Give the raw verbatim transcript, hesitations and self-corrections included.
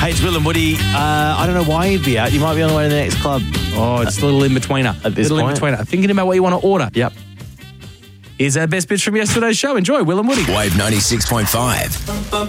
Hey, it's Will and Woody. Uh, I don't know why you'd be out. You might be on the way to the next club. Oh, it's a little in-betweener. At this little point. in-betweener. Thinking about what you want to order. Yep. Here's our best bits from yesterday's show. Enjoy, Will and Woody. Wave ninety-six point five.